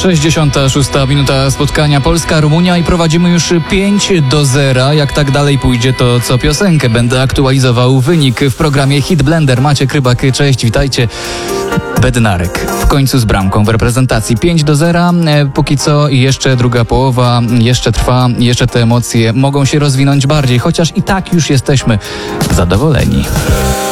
66. minuta spotkania Polska-Rumunia i prowadzimy już 5-0. Jak tak dalej pójdzie, to co piosenkę będę aktualizował wynik w programie Hit Blender. Maciek Rybak, cześć, witajcie. Bednarek w końcu z bramką w reprezentacji 5-0. Póki co jeszcze druga połowa jeszcze trwa, jeszcze te emocje mogą się rozwinąć bardziej, chociaż i tak już jesteśmy zadowoleni.